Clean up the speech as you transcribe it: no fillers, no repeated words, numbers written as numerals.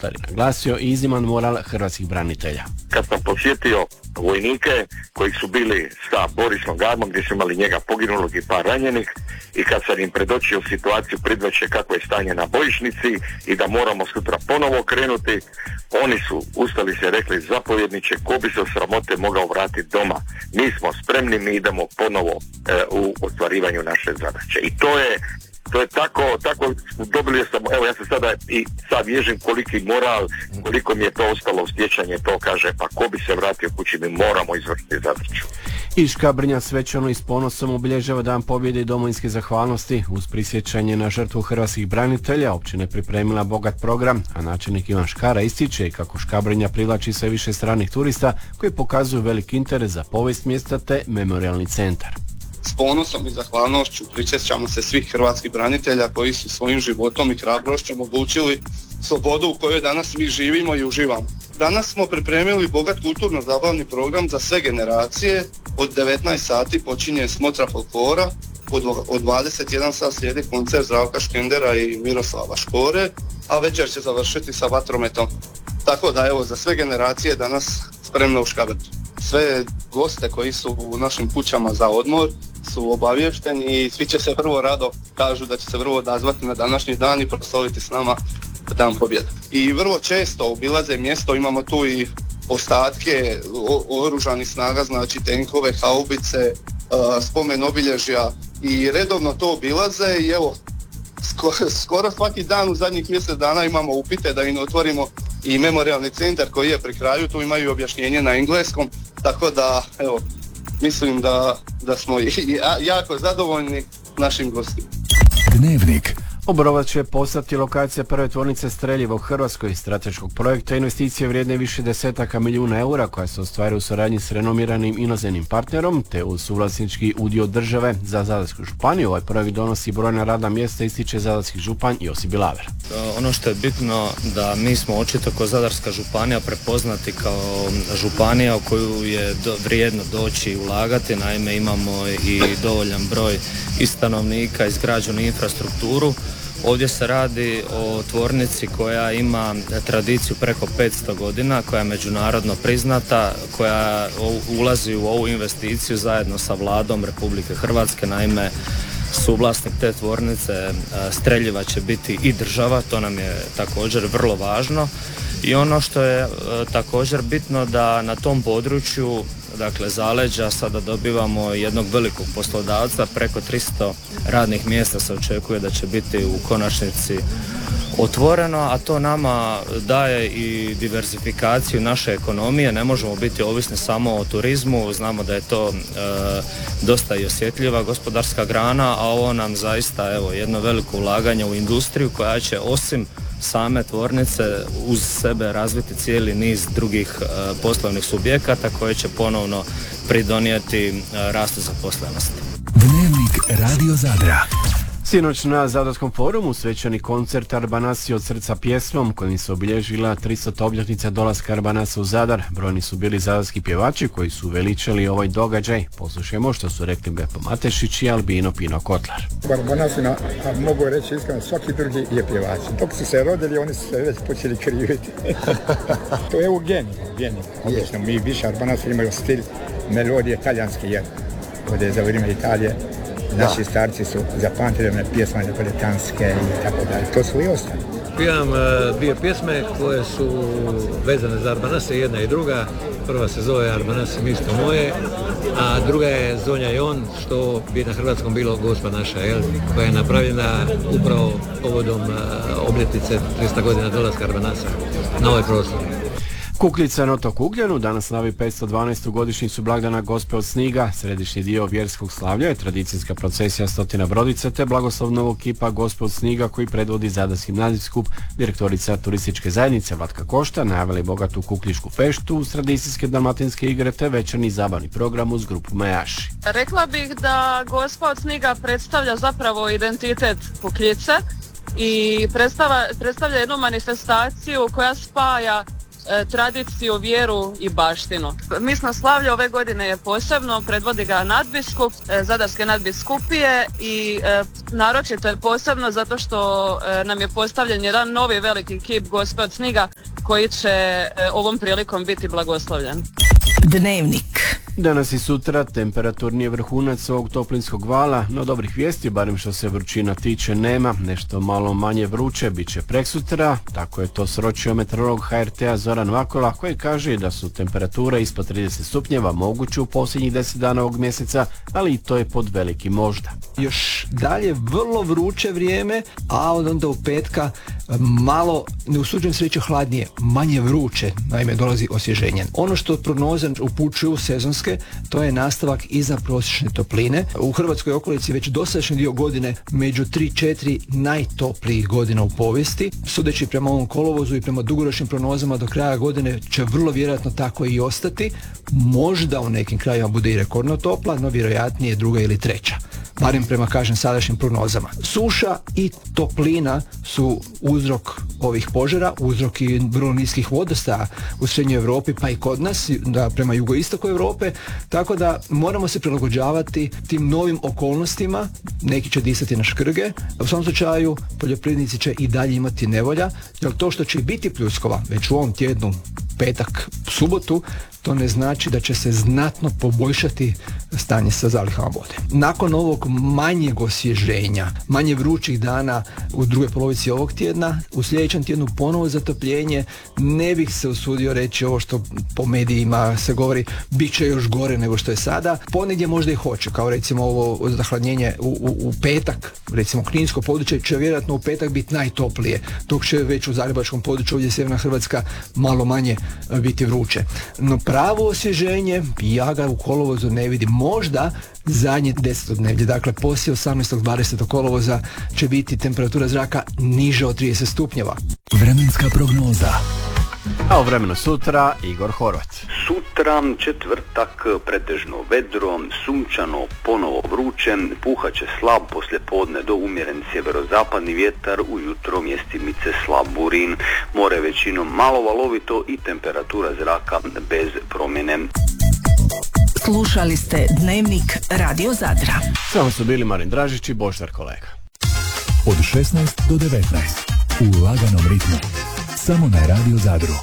Kostar je naglasio i izniman moral hrvatskih branitelja. Kad sam posjetio vojnike koji su bili sa Borisom Garbom, gdje su imali njega poginulog i par ranjenih, i kad sam im predočio situaciju predveće kakvo je stanje na bojišnici i da moramo sutra ponovo krenuti, oni su ustali se rekli: zapovjedniče, ko bi se od sramote mogao vratiti doma, mi smo spremni, mi idemo ponovo u ostvarivanju naše zadaće. I to je tako dobili sam, evo ja se sada i sad ježim koliki moral, koliko mi je to ostalo u sjećanje, to kaže, pa ko bi se vratio kući, mi moramo izvršiti zadaću. I Škabrnja svečano i s ponosom obilježava Dan pobjede i domovinske zahvalnosti. Uz prisjećanje na žrtvu hrvatskih branitelja općina je pripremila bogat program, a načelnik Ivan Škara ističe kako Škabrnja privlači sve više stranih turista koji pokazuju velik interes za povijest mjesta te memorijalni centar. S ponosom i zahvalnošću prisjećamo se svih hrvatskih branitelja koji su svojim životom i hrabrošću omogućili slobodu u kojoj danas svi živimo i uživamo. Danas smo pripremili bogat kulturno-zabavni program za sve generacije. Od 19 sati počinje smotra folklora, od 21 sat slijedi koncert Zdravka Škendera i Miroslava Škore, a večer će završiti sa vatrometom. Tako da evo, za sve generacije danas spremno u Škabrnju. Sve goste koji su u našim kućama za odmor su obavješteni i svi će se vrlo rado, kažu da će se vrlo odazvati na današnji dan i proslaviti s nama Dan pobjede. I vrlo često obilaze mjesto, imamo tu i ostatke oružanih snaga, znači tenkove, haubice, spomen obilježja, i redovno to obilaze i evo, skoro svaki dan u zadnjih mjesec dana imamo upite da im otvorimo i memorijalni centar koji je pri kraju, tu imaju objašnjenje na engleskom, tako da evo, mislim da smo jako zadovoljni našim gostima. Dnevnik. Obrovac će postati lokacija prve tvornice streljiva u Hrvatskoj, strateškog projekta investicije vrijedne više desetaka milijuna eura koja se ostvaruje u suradnji s renomiranim inozemnim partnerom te uz suvlasnički udio države za Zadarsku županiju. Ovaj projekt donosi brojna radna mjesta, ističe zadarski župan Josip Bilaver. Ono što je bitno da mi smo očito kao Zadarska županija prepoznati kao županija u koju je vrijedno doći i ulagati, naime imamo i dovoljan broj i stanovnika, izgrađenu infrastrukturu. Ovdje se radi o tvornici koja ima tradiciju preko 500 godina, koja je međunarodno priznata, koja ulazi u ovu investiciju zajedno sa Vladom Republike Hrvatske. Naime, suvlasnik te tvornice streljiva će biti i država, to nam je također vrlo važno. I ono što je također bitno da na tom području, dakle zaleđa, sada dobivamo jednog velikog poslodavca, preko 300 radnih mjesta se očekuje da će biti u konačnici otvoreno, a to nama daje i diversifikaciju naše ekonomije. Ne možemo biti ovisni samo o turizmu, znamo da je to dosta i osjetljiva gospodarska grana, a ovo nam zaista evo jedno veliko ulaganje u industriju koja će osim same tvornice uz sebe razviti cijeli niz drugih poslovnih subjekata koje će ponovno pridonijeti rastu zaposlenosti. Dnevnik Radio Zadra. Sinoć na Zadarskom forumu svečani koncert Arbanasi od srca pjesmom kojim se obilježila 300. obljetnica dolaska Arbanasa u Zadar. Brojni su bili zadarski pjevači koji su veličali ovaj događaj. Poslušajmo što su rekli Bepo Matešić i Albino Pino Kotlar. U Arbanasima, mogu reći iskreno, svaki drugi je pjevač. Dok su se rodili, oni su se već počeli kriviti. To je u geniju. Obično mi više Arbanasi imaju stil melodije talijanske, jer ovdje za vrijeme Italije naši starci su zapamtili one pjesme napolitanske i tako dalje. To su i ostali. Pivam dvije pjesme koje su vezane za Arbanase, jedna i druga. Prva se zove Arbanase misto moje, a druga je Zonja i on, što bi na hrvatskom bilo Gospa naša, koja je napravljena upravo povodom obljetnice 300 godina dolaska Arbanasa na ovaj prostor. Kukljica na otoku Ugljanu danas slavi 512. godišnjicu blagdana Gospe od Sniga. Središnji dio vjerskog slavlja je tradicijska procesija stotina brodica te blagoslov novog kipa Gospe od Sniga koji predvodi zadarski nadbiskup. Direktorica turističke zajednice Vlatka Košta najavila je bogatu kukljišku feštu uz tradicijske dalmatinske igre te večerni zabavni program uz grupu Majaši. Rekla bih da Gospa od Sniga predstavlja zapravo identitet Kukljice i predstavlja jednu manifestaciju koja spaja tradiciju, vjeru i baštinu. Misno slavlje ove godine je posebno, predvodi ga nadbiskup Zadarske nadbiskupije i naročito je posebno zato što nam je postavljen jedan novi veliki kip Gospe od Sniga koji će ovom prilikom biti blagoslovljen. Dnevnik. Danas i sutra temperaturni je vrhunac ovog toplinskog vala, no dobrih vijesti, barem što se vrućina tiče, nema. Nešto malo manje vruće bit će preksutra, tako je to sročio meteorolog HRT-a Zoran Vakola, koji kaže da su temperature ispod 30 stupnjeva moguće u posljednjih 10 dana ovog mjeseca, ali i to je pod velikim možda. Još dalje vrlo vruće vrijeme, a onda u petka malo, ne usuđujem se reći hladnije, manje vruće, naime dolazi osvježenje. Ono što prognoze upućuju sezonske, to je nastavak iza prosječne topline. U Hrvatskoj okolici već dosadašnji dio godine među 3-4 najtoplijih godina u povijesti. Sudeći prema ovom kolovozu i prema dugoročnim prognozama do kraja godine će vrlo vjerojatno tako i ostati. Možda u nekim krajima bude i rekordno topla, no vjerojatnije druga ili treća. Barem prema, kažem, sadašnjim prognozama. Suša i toplina su uzrok ovih požara, uzrok i vrlo niskih vodostaja u srednjoj Europi, pa i kod nas, prema jugoistoku Europe, tako da moramo se prilagođavati tim novim okolnostima. Neki će disati na škrge. U svom slučaju poljoprivrednici će i dalje imati nevolja, jer to što će biti pljuskova već u ovom tjednu, petak, subotu, to ne znači da će se znatno poboljšati stanje sa zalihama vode. Nakon ovog manjeg osvježenja, manje vrućih dana u drugoj polovici ovog tjedna, u sljedećem tjednu ponovo zatopljenje, ne bih se usudio reći ovo što po medijima se govori, bit će još gore nego što je sada. Ponegdje možda i hoće, kao recimo ovo zahladnjenje u petak, recimo kninsko područje će vjerojatno u petak biti najtoplije, dok će već u zagrebačkom području, ovdje sjeverna Hrvatska, malo manje biti vruće. No pravo osvježenje, ja ga u kolovozu ne vidim, možda zadnje 10-dnevlje, dakle poslije 18. 20. kolovoza će biti temperatura zraka niža od 30 stupnjeva. Vremenska prognoza. A u vremenu sutra Igor Horvat. Sutra, četvrtak, pretežno vedro, sunčano, ponovo vruće, puhaće slab poslijepodne do umjeren sjeverozapadni vjetar, ujutro mjestimice slab burin, more većinom malo valovito i temperatura zraka bez promjene. Slušali ste Dnevnik Radio Zadra. Samo su bili Marin Dražić i Boždar Kolega. Od 16 do 19 u laganom ritmu. Samo na Radio Zadru.